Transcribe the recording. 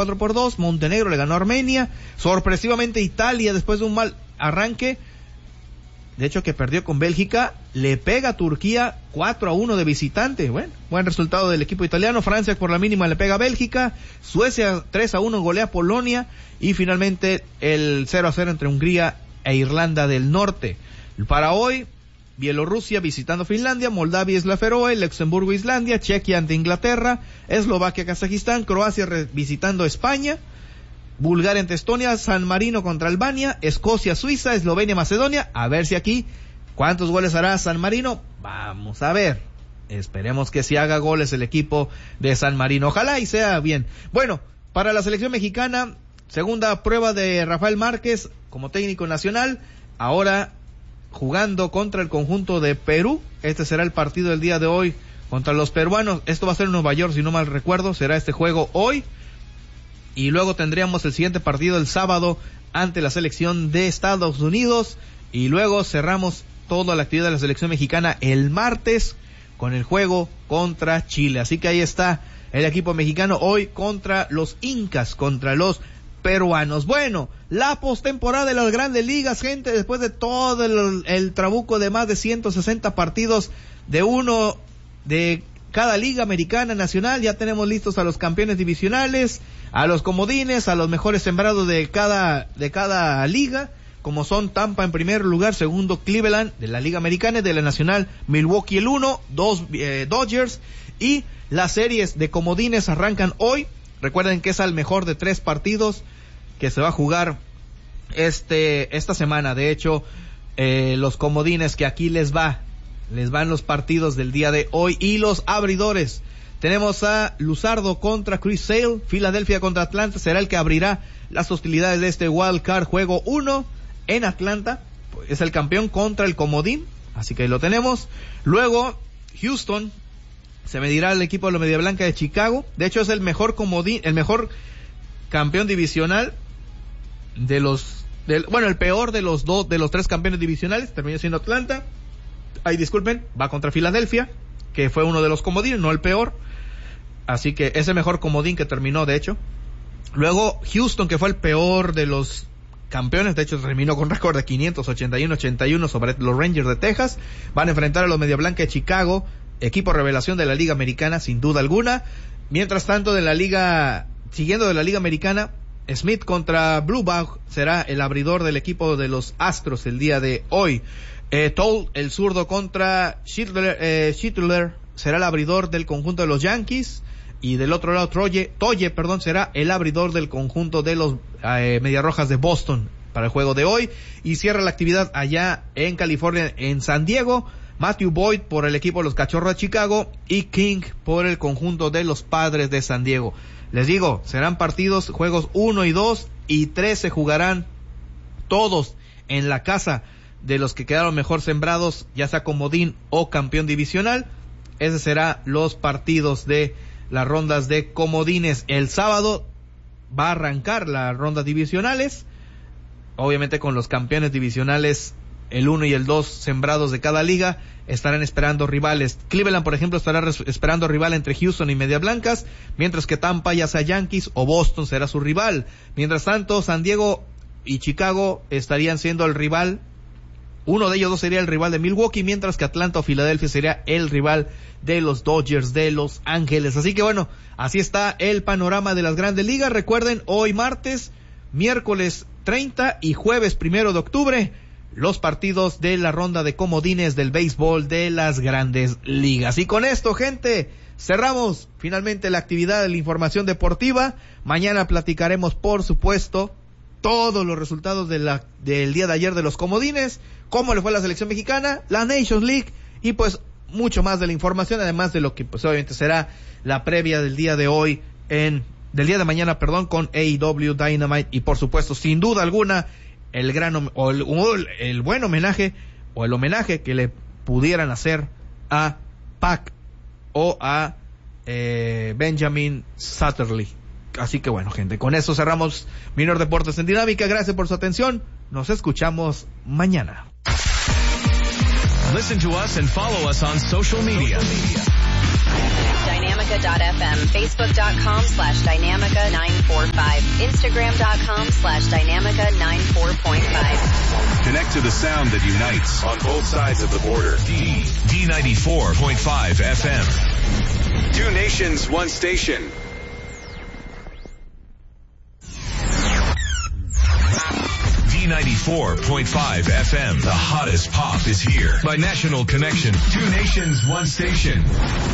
4-2, Montenegro le ganó a Armenia, sorpresivamente Italia, después de un mal arranque, de hecho que perdió con Bélgica, le pega a Turquía 4-1 de visitante. Bueno, buen resultado del equipo italiano. Francia por la mínima le pega a Bélgica, Suecia 3-1 golea a Polonia, y finalmente el 0-0 entre Hungría e Irlanda del Norte. Para hoy, Bielorrusia visitando Finlandia, Moldavia Isla Feroe, Luxemburgo Islandia, Chequia ante Inglaterra, Eslovaquia Kazajistán, Croacia visitando España, Bulgaria ante Estonia, San Marino contra Albania, Escocia Suiza, Eslovenia Macedonia. A ver si aquí, ¿cuántos goles hará San Marino? Vamos a ver, esperemos que sí haga goles el equipo de San Marino, ojalá y sea bien. Bueno, para la selección mexicana, segunda prueba de Rafael Márquez como técnico nacional, ahora jugando contra el conjunto de Perú. Este será el partido del día de hoy contra los peruanos. Esto va a ser en Nueva York, si no mal recuerdo, será este juego hoy. Y luego tendríamos el siguiente partido el sábado ante la selección de Estados Unidos. Y luego cerramos toda la actividad de la selección mexicana el martes con el juego contra Chile. Así que ahí está el equipo mexicano hoy contra los incas, contra los peruanos. Bueno, la postemporada de las grandes ligas, gente, después de todo el trabuco de más de 160 partidos de cada liga americana nacional, ya tenemos listos a los campeones divisionales, a los comodines, a los mejores sembrados de cada liga, como son Tampa en primer lugar, segundo Cleveland de la liga americana, de la nacional Milwaukee el 1, Dodgers, y las series de comodines arrancan hoy. Recuerden que es al mejor de 3 partidos que se va a jugar esta semana. De hecho, los comodines que aquí les van los partidos del día de hoy, y los abridores. Tenemos a Luzardo contra Chris Sale, Filadelfia contra Atlanta, será el que abrirá las hostilidades de este Wild Card juego 1 en Atlanta. Es el campeón contra el comodín, así que ahí lo tenemos. Luego, Houston se medirá al equipo de la Media Blanca de Chicago. De hecho, es el mejor comodín, el mejor campeón divisional el peor de los 3 campeones divisionales, terminó siendo Atlanta. Disculpen, va contra Filadelfia, que fue uno de los comodines, no el peor. Así que es el mejor comodín que terminó, de hecho. Luego, Houston, que fue el peor de los campeones, de hecho terminó con récord de 581-81 sobre los Rangers de Texas. Van a enfrentar a los Media Blanca de Chicago, equipo revelación de la Liga Americana, sin duda alguna. Mientras tanto, siguiendo de la Liga Americana, Smith contra Bluebaugh será el abridor del equipo de los Astros el día de hoy. Toll, el zurdo, contra Schitler será el abridor del conjunto de los Yankees. Y del otro lado, Toye, será el abridor del conjunto de los Mediarrojas de Boston para el juego de hoy. Y cierra la actividad allá en California, en San Diego, Matthew Boyd por el equipo de los Cachorros de Chicago y King por el conjunto de los Padres de San Diego. Les digo, serán partidos, juegos 1 y 2 y 3 se jugarán todos en la casa de los que quedaron mejor sembrados, ya sea comodín o campeón divisional. Ese será los partidos de las rondas de comodines. El sábado va a arrancar las rondas divisionales, obviamente con los campeones divisionales, el 1 y el 2 sembrados de cada liga, estarán esperando rivales. Cleveland, por ejemplo, estará esperando rival entre Houston y Medias Blancas, mientras que Tampa, ya sea Yankees o Boston, será su rival. Mientras tanto, San Diego y Chicago estarían siendo el rival. Uno de ellos dos sería el rival de Milwaukee, mientras que Atlanta o Filadelfia sería el rival de los Dodgers de Los Ángeles. Así que bueno, así está el panorama de las grandes ligas. Recuerden, hoy martes, miércoles 30 y jueves 1 de octubre, los partidos de la ronda de comodines del béisbol de las grandes ligas. Y con esto, gente, cerramos finalmente la actividad de la información deportiva. Mañana platicaremos, por supuesto, todos los resultados del día de ayer de los comodines, cómo le fue a la selección mexicana, la Nations League y pues mucho más de la información, además de lo que pues obviamente será la previa del día de hoy del día de mañana, con AEW Dynamite y por supuesto, sin duda alguna, el buen homenaje o el homenaje que le pudieran hacer a Pac o a Benjamin Satterley. Así que bueno, gente, con eso cerramos Minor Deportes en Dinámica. Gracias por su atención. Nos escuchamos mañana. Listen to us and follow us on social media. Dynamica.fm, Facebook.com/Dynamica945. Instagram.com/Dynamica94.5. Connect to the sound that unites on both sides of the border. D94.5 FM. Two nations, one station. D94.5 FM. The hottest pop is here. By National Connection. Two nations, one station.